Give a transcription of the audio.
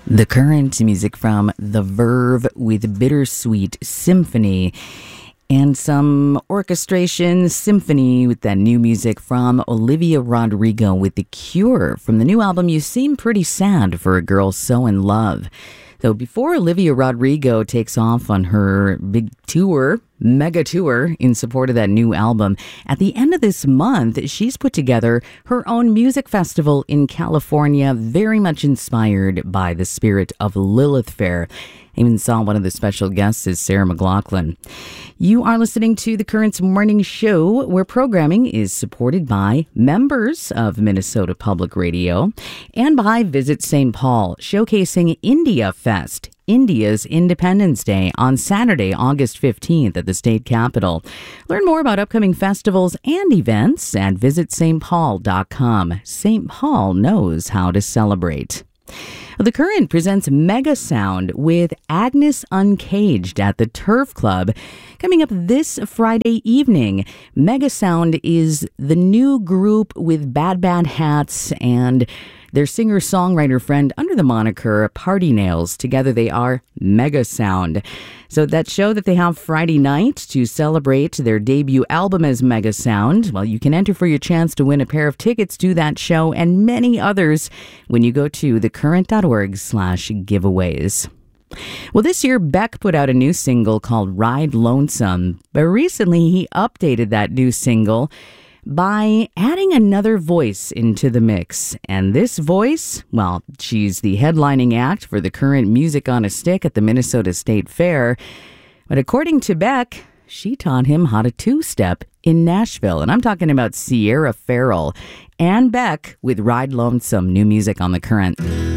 The Current, music from The Verve with Bittersweet Symphony, and some orchestration symphony with that new music from Olivia Rodrigo with The Cure from the new album You Seem Pretty Sad for a Girl So in Love. So before Olivia Rodrigo takes off on her big tour, mega tour in support of that new album, at the end of this month, she's put together her own music festival in California, very much inspired by the spirit of Lilith Fair. I even saw one of the special guests is Sarah McLachlan. You are listening to The Current's Morning Show, where programming is supported by members of Minnesota Public Radio and by Visit St. Paul, showcasing India Fest, India's Independence Day, on Saturday, August 15th at the state capitol. Learn more about upcoming festivals and events at visitstpaul.com. St. Paul knows how to celebrate. The Current presents Mega Sound with Agnes Uncaged at the Turf Club coming up this Friday evening. Mega Sound is the new group with Bad Bad Hats and their singer-songwriter friend under the moniker Party Nails. Together they are Mega Sound. So that show that they have Friday night to celebrate their debut album as Mega Sound, well, you can enter for your chance to win a pair of tickets to that show and many others when you go to thecurrent.org/giveaways. Well, this year, Beck put out a new single called Ride Lonesome, but recently he updated that new single by adding another voice into the mix. And this voice, well, she's the headlining act for the Current Music on a Stick at the Minnesota State Fair. But according to Beck, she taught him how to two-step in Nashville. And I'm talking about Sierra Farrell and Beck with Ride Lonesome, new music on the Current.